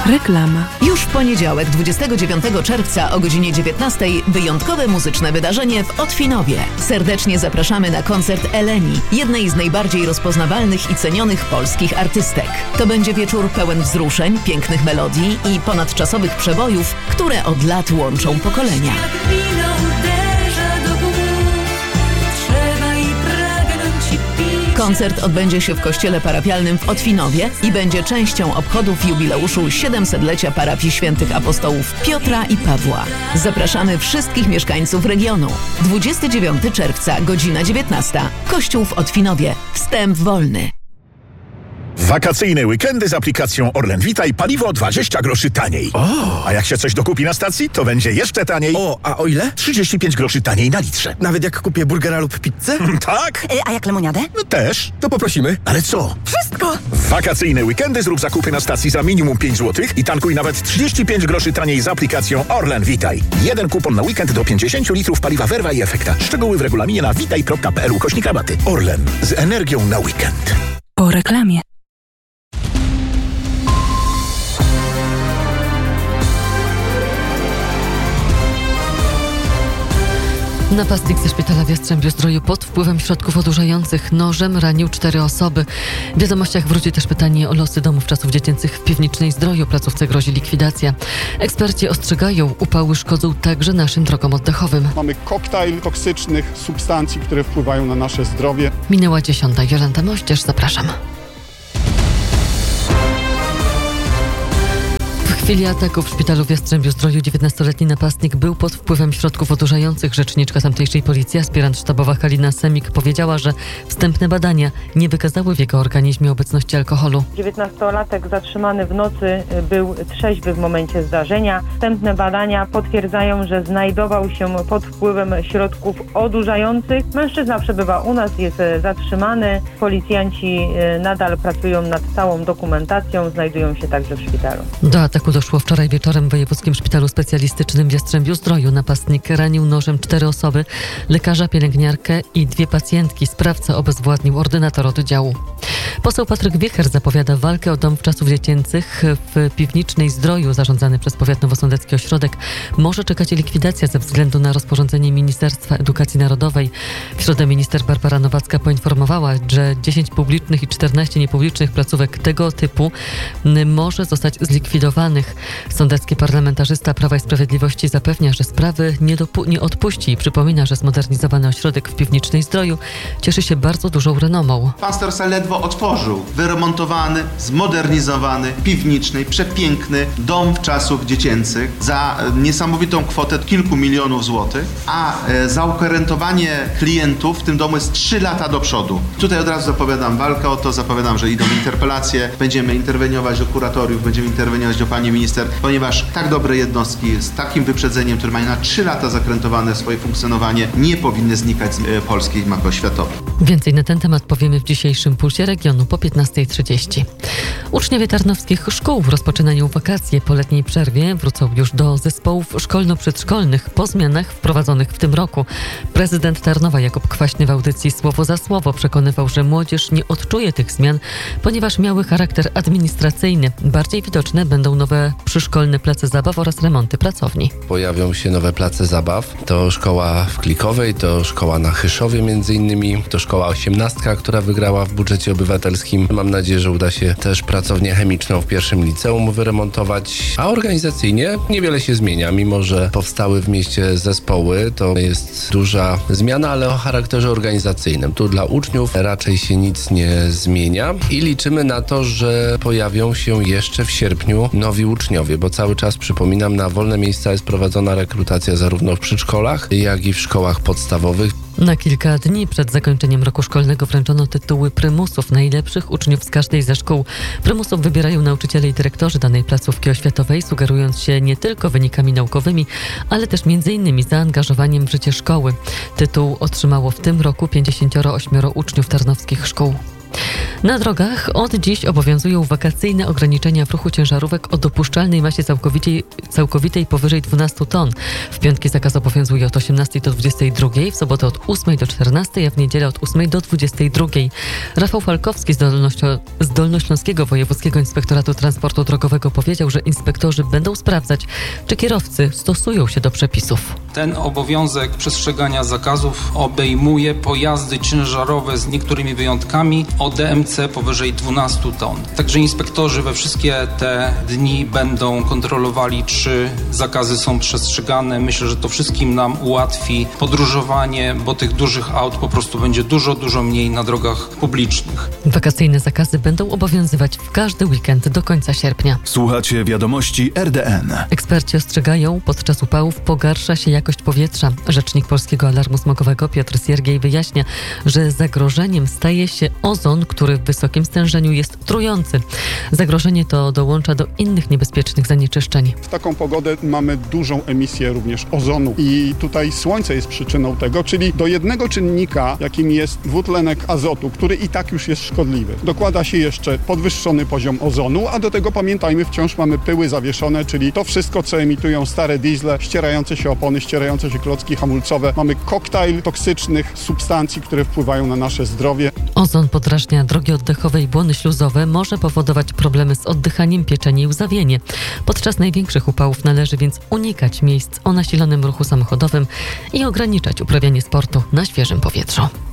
Reklama. Już w poniedziałek, 29 czerwca o godzinie 19 wyjątkowe muzyczne wydarzenie w Otwinowie. Serdecznie zapraszamy na koncert Eleni, jednej z najbardziej rozpoznawalnych i cenionych polskich artystek. To będzie wieczór pełen wzruszeń, pięknych melodii i ponadczasowych przebojów, które od lat łączą pokolenia. Koncert odbędzie się w kościele parafialnym w Otwinowie i będzie częścią obchodów jubileuszu 700-lecia parafii świętych apostołów Piotra i Pawła. Zapraszamy wszystkich mieszkańców regionu. 29 czerwca, godzina 19. Kościół w Otwinowie. Wstęp wolny. Wakacyjne weekendy z aplikacją Orlen Vitaj, paliwo 20 groszy taniej. A jak się coś dokupi na stacji, to będzie jeszcze taniej. A o ile? 35 groszy taniej na litrze. Nawet jak kupię burgera lub pizzę? Tak? A jak lemoniadę? Też. To poprosimy. Ale co? Wszystko! W wakacyjne weekendy zrób zakupy na stacji za minimum 5 zł i tankuj nawet 35 groszy taniej z aplikacją Orlen Vitaj. Jeden kupon na weekend do 50 litrów paliwa Verva i Efekta. Szczegóły w regulaminie na vitaj.pl/rabaty. Orlen. Z energią na weekend. Po reklamie. Napastnik ze szpitala w Jastrzębiu-Zdroju pod wpływem środków odurzających nożem ranił 4 osoby. W wiadomościach wróci też pytanie o losy domów czasów dziecięcych w Piwnicznej Zdroju. Placówce grozi likwidacja. Eksperci ostrzegają, upały szkodzą także naszym drogom oddechowym. Mamy koktajl toksycznych substancji, które wpływają na nasze zdrowie. Minęła 10. Jolanta Mościerz, zapraszam. W chwili ataku w szpitalu w Jastrzębiu-Zdroju 19-letni napastnik był pod wpływem środków odurzających. Rzeczniczka tamtejszej policji, aspirant sztabowa Halina Semik, powiedziała, że wstępne badania nie wykazały w jego organizmie obecności alkoholu. 19-latek zatrzymany w nocy był trzeźwy w momencie zdarzenia. Wstępne badania potwierdzają, że znajdował się pod wpływem środków odurzających. Mężczyzna przebywa u nas, jest zatrzymany. Policjanci nadal pracują nad całą dokumentacją, znajdują się także w szpitalu. Do ataku doszło wczoraj wieczorem w Wojewódzkim Szpitalu Specjalistycznym w Jastrzębiu-Zdroju. Napastnik ranił nożem 4 osoby, lekarza, pielęgniarkę i 2 pacjentki. Sprawcę obezwładnił ordynator oddziału. Poseł Patryk Wiecher zapowiada walkę o dom czasów dziecięcych w Piwnicznej Zdroju. Zarządzany przez Powiat Nowosądecki ośrodek może czekać likwidacja ze względu na rozporządzenie Ministerstwa Edukacji Narodowej. W środę minister Barbara Nowacka poinformowała, że 10 publicznych i 14 niepublicznych placówek tego typu może zostać zlikwidowanych. Sądecki parlamentarzysta Prawa i Sprawiedliwości zapewnia, że sprawy nie odpuści i przypomina, że zmodernizowany ośrodek w Piwnicznej Zdroju cieszy się bardzo dużą renomą. Pan starosta ledwo otworzył wyremontowany, zmodernizowany, piwniczny, przepiękny dom czasów dziecięcych za niesamowitą kwotę kilku milionów złotych, a zaokrętowanie klientów w tym domu jest 3 lata do przodu. Tutaj od razu zapowiadam walkę o to, zapowiadam, że idą interpelacje, będziemy interweniować do kuratoriów, będziemy interweniować do pani minister, ponieważ tak dobre jednostki z takim wyprzedzeniem, które mają na 3 lata zakrętowane swoje funkcjonowanie, nie powinny znikać z polskiej mapy oświatowej. Więcej na ten temat powiemy w dzisiejszym Pulsie Regionu po 15:30. Uczniowie tarnowskich szkół rozpoczynają wakacje. Po letniej przerwie wrócą już do zespołów szkolno-przedszkolnych po zmianach wprowadzonych w tym roku. Prezydent Tarnowa Jakub Kwaśny w audycji Słowo za Słowo przekonywał, że młodzież nie odczuje tych zmian, ponieważ miały charakter administracyjny. Bardziej widoczne będą nowe przyszkolne place zabaw oraz remonty pracowni. Pojawią się nowe place zabaw. To szkoła w Klikowej, to szkoła na Chyszowie między innymi, to szkoła 18, która wygrała w budżecie obywatelskim. Mam nadzieję, że uda się też pracownię chemiczną w pierwszym liceum wyremontować, a organizacyjnie niewiele się zmienia, mimo że powstały w mieście zespoły. To jest duża zmiana, ale o charakterze organizacyjnym. Tu dla uczniów raczej się nic nie zmienia i liczymy na to, że pojawią się jeszcze w sierpniu nowi uczniowie, bo cały czas, przypominam, na wolne miejsca jest prowadzona rekrutacja zarówno w przedszkolach, jak i w szkołach podstawowych. Na kilka dni przed zakończeniem roku szkolnego wręczono tytuły prymusów najlepszych uczniów z każdej ze szkół. Prymusów wybierają nauczyciele i dyrektorzy danej placówki oświatowej, sugerując się nie tylko wynikami naukowymi, ale też m.in. zaangażowaniem w życie szkoły. Tytuł otrzymało w tym roku 58 uczniów tarnowskich szkół. Na drogach od dziś obowiązują wakacyjne ograniczenia w ruchu ciężarówek o dopuszczalnej masie całkowitej powyżej 12 ton. W piątki zakaz obowiązuje od 18 do 22, w sobotę od 8 do 14, a w niedzielę od 8 do 22. Rafał Falkowski z Dolnośląskiego Wojewódzkiego Inspektoratu Transportu Drogowego powiedział, że inspektorzy będą sprawdzać, czy kierowcy stosują się do przepisów. Ten obowiązek przestrzegania zakazów obejmuje pojazdy ciężarowe z niektórymi wyjątkami o DMC powyżej 12 ton. Także inspektorzy we wszystkie te dni będą kontrolowali, czy zakazy są przestrzegane. Myślę, że to wszystkim nam ułatwi podróżowanie, bo tych dużych aut po prostu będzie dużo mniej na drogach publicznych. Wakacyjne zakazy będą obowiązywać w każdy weekend do końca sierpnia. Słuchacie wiadomości RDN. Eksperci ostrzegają, podczas upałów pogarsza się jakość powietrza. Rzecznik Polskiego Alarmu Smogowego Piotr Siergiej wyjaśnia, że zagrożeniem staje się ozon, który w wysokim stężeniu jest trujący. Zagrożenie to dołącza do innych niebezpiecznych zanieczyszczeń. W taką pogodę mamy dużą emisję również ozonu i tutaj słońce jest przyczyną tego, czyli do jednego czynnika, jakim jest dwutlenek azotu, który i tak już jest szkodliwy. Dokłada się jeszcze podwyższony poziom ozonu, a do tego pamiętajmy, wciąż mamy pyły zawieszone, czyli to wszystko, co emitują stare diesle, ścierające się opony, ścierające się klocki hamulcowe. Mamy koktajl toksycznych substancji, które wpływają na nasze zdrowie. Ozon podrażnia drogi oddechowe i błony śluzowe, może powodować problemy z oddychaniem, pieczenie i łzawienie. Podczas największych upałów należy więc unikać miejsc o nasilonym ruchu samochodowym i ograniczać uprawianie sportu na świeżym powietrzu.